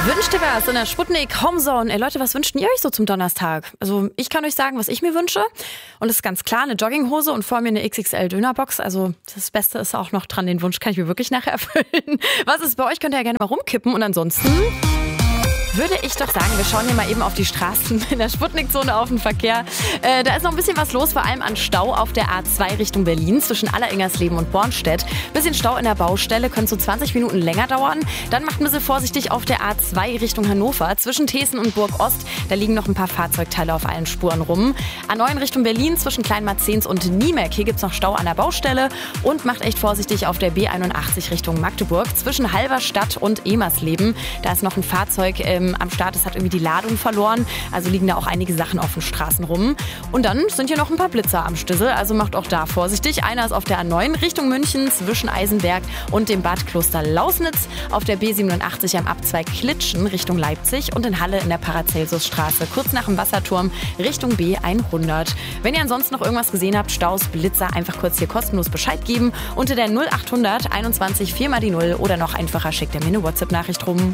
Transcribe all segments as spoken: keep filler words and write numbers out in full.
Wünscht ihr was in der Sputnik Homezone? Ey Leute, was wünscht ihr euch so zum Donnerstag? Also ich kann euch sagen, was ich mir wünsche. Und das ist ganz klar, eine Jogginghose und vor mir eine X X L-Dönerbox. Also das Beste ist auch noch dran, den Wunsch kann ich mir wirklich nachher erfüllen. Was ist bei euch? Könnt ihr ja gerne mal rumkippen. Und ansonsten würde ich doch sagen, wir schauen hier mal eben auf die Straßen in der Sputnik-Zone auf den Verkehr. Äh, da ist noch ein bisschen was los, vor allem an Stau auf der A zwei Richtung Berlin zwischen Alleringersleben und Bornstedt. Bisschen Stau in der Baustelle, könnte so zwanzig Minuten länger dauern. Dann macht ein bisschen vorsichtig auf der A zwei Richtung Hannover zwischen Thesen und Burg-Ost. Da liegen noch ein paar Fahrzeugteile auf allen Spuren rum. A neun Richtung Berlin zwischen Kleinmarzens und Niemek. Hier gibt's noch Stau an der Baustelle. Und macht echt vorsichtig auf der B einundachtzig Richtung Magdeburg zwischen Halberstadt und Emersleben. Da ist noch ein Fahrzeug ähm, am Start, es hat irgendwie die Ladung verloren, also liegen da auch einige Sachen auf den Straßen rum. Und dann sind hier noch ein paar Blitzer am Stissel, also macht auch da vorsichtig. Einer ist auf der A neun Richtung München zwischen Eisenberg und dem Bad Kloster-Lausnitz, auf der B siebenundachtzig am Abzweig Klitschen Richtung Leipzig und in Halle in der Paracelsusstraße, kurz nach dem Wasserturm Richtung B hundert. Wenn ihr ansonsten noch irgendwas gesehen habt, Staus, Blitzer, einfach kurz hier kostenlos Bescheid geben unter der null achthundert einundzwanzig vier mal die null oder noch einfacher schickt ihr mir eine WhatsApp-Nachricht rum.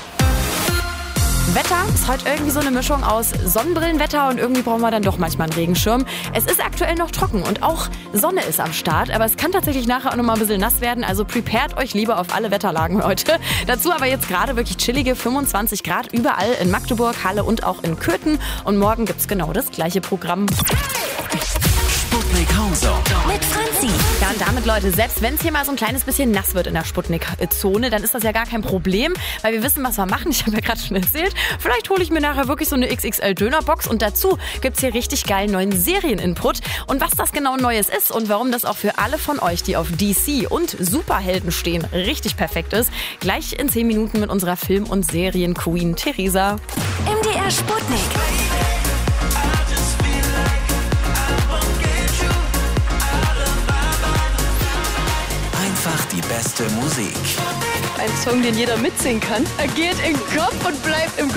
Wetter ist heute irgendwie so eine Mischung aus Sonnenbrillenwetter und irgendwie brauchen wir dann doch manchmal einen Regenschirm. Es ist aktuell noch trocken und auch Sonne ist am Start, aber es kann tatsächlich nachher auch noch mal ein bisschen nass werden, also prepared euch lieber auf alle Wetterlagen heute. Dazu aber jetzt gerade wirklich chillige fünfundzwanzig Grad überall in Magdeburg, Halle und auch in Köthen und morgen gibt's genau das gleiche Programm. Sputnik Homezone mit Franzi. Ja, und damit, Leute, selbst wenn es hier mal so ein kleines bisschen nass wird in der Sputnik-Zone, dann ist das ja gar kein Problem, weil wir wissen, was wir machen. Ich habe ja gerade schon erzählt. Vielleicht hole ich mir nachher wirklich so eine X X L-Dönerbox und dazu gibt's hier richtig geilen neuen Serien-Input. Und was das genau Neues ist und warum das auch für alle von euch, die auf D C und Superhelden stehen, richtig perfekt ist, gleich in zehn Minuten mit unserer Film- und Serien-Queen Theresa. M D R Sputnik. einfach die beste Musik. Ein Song, den jeder mitsingen kann. Er geht in den Kopf und bleibt im Kopf.